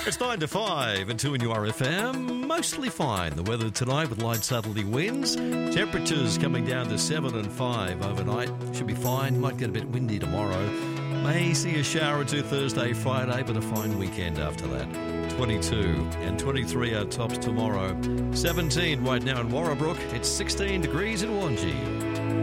It's 9 to 5 and 2 in URFM. Mostly fine. The weather tonight with light southerly winds. Temperatures coming down to 7 and 5 overnight. Should be fine. Might get a bit windy tomorrow. May see a shower or two Thursday, Friday, but a fine weekend after that. 22 and 23 are tops tomorrow. 17 right now in Warrabrook. It's 16 degrees in Wangi.